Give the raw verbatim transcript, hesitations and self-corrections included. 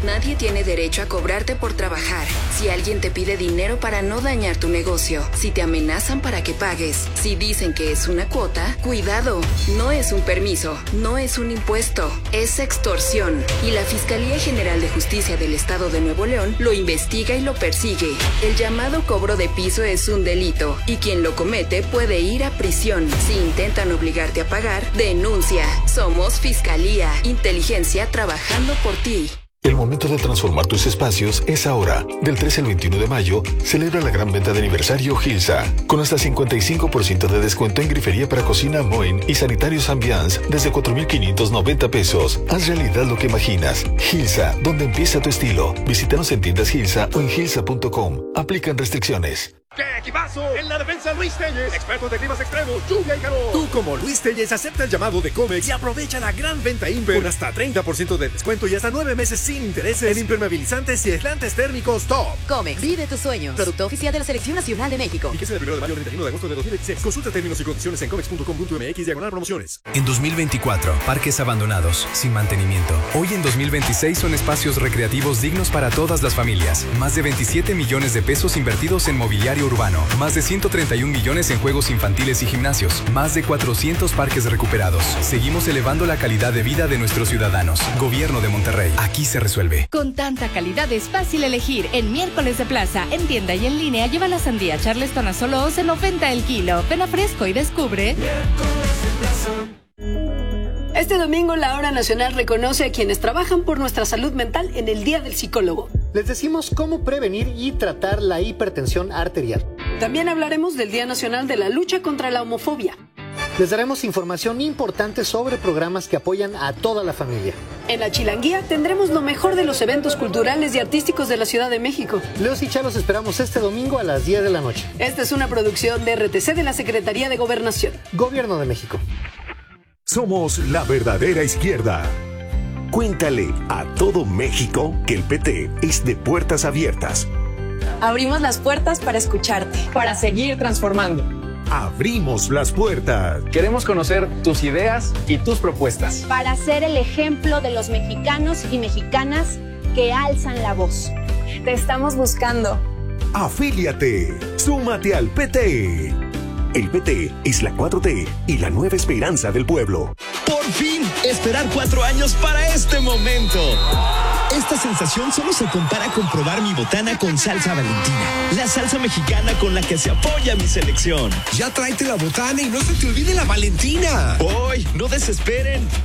Nadie tiene derecho a cobrarte por trabajar. Si alguien te pide dinero para no dañar tu negocio, si te amenazan para que pagues, si dicen que es una cuota, cuidado. No es un permiso, no es un impuesto, es extorsión. Y la Fiscalía General de Justicia del Estado de Nuevo León lo investiga y lo persigue. El llamado cobro de piso es un delito y quien lo comete puede ir a prisión. Si intentan obligarte a pagar, denuncia. Somos Fiscalía, inteligencia trabajando por ti. El momento de transformar tus espacios es ahora. Del trece al veintiuno de mayo, celebra la gran venta de aniversario Gilsa, con hasta cincuenta y cinco por ciento de descuento en grifería para cocina Moen y sanitarios Ambiance desde cuatro mil quinientos noventa pesos. Haz realidad lo que imaginas. Gilsa, donde empieza tu estilo. Visítanos en tiendas Gilsa o en gilsa punto com. Aplican restricciones. ¡Qué equipazo! En la defensa, Luis Telles, experto de climas extremos, lluvia y calor. Tú, como Luis Telles, acepta el llamado de Comex y aprovecha la gran venta Imper con hasta treinta por ciento de descuento y hasta nueve meses sin intereses en impermeabilizantes y aislantes térmicos top. Comex, vive tus sueños. Producto oficial de la Selección Nacional de México. Fíjese del primero de mayo al treinta y uno de agosto de dos mil dieciséis. Consulta términos y condiciones en comex punto com punto m x diagonal promociones. En dos mil veinticuatro, parques abandonados, sin mantenimiento. Hoy en dos mil veintiséis son espacios recreativos dignos para todas las familias. Más de veintisiete millones de pesos invertidos en mobiliario urbano. Más de ciento treinta y un millones en juegos infantiles y gimnasios. Más de cuatrocientos parques recuperados. Seguimos elevando la calidad de vida de nuestros ciudadanos. Gobierno de Monterrey. Aquí se resuelve. Con tanta calidad es fácil elegir. En Miércoles de Plaza, en tienda y en línea, lleva la sandía Charleston a solo once noventa el kilo. Ven a Fresco y descubre. Este domingo la Hora Nacional reconoce a quienes trabajan por nuestra salud mental en el Día del Psicólogo. Les decimos cómo prevenir y tratar la hipertensión arterial. También hablaremos del Día Nacional de la Lucha contra la Homofobia. Les daremos información importante sobre programas que apoyan a toda la familia. En la Chilanguía tendremos lo mejor de los eventos culturales y artísticos de la Ciudad de México. Leos y Chá los esperamos este domingo a las diez de la noche. Esta es una producción de R T C de la Secretaría de Gobernación. Gobierno de México. Somos la verdadera izquierda. Cuéntale a todo México que el P T es de puertas abiertas. Abrimos las puertas para escucharte, para seguir transformando. Abrimos las puertas. Queremos conocer tus ideas y tus propuestas. Para ser el ejemplo de los mexicanos y mexicanas que alzan la voz. Te estamos buscando. Afíliate. Súmate al P T. El P T es la cuatro T y la nueva esperanza del pueblo. Por fin, esperar cuatro años para este momento. Esta sensación solo se compara con probar mi botana con salsa Valentina, la salsa mexicana con la que se apoya mi selección. Ya tráete la botana y no se te olvide la Valentina. Hoy, no desesperen.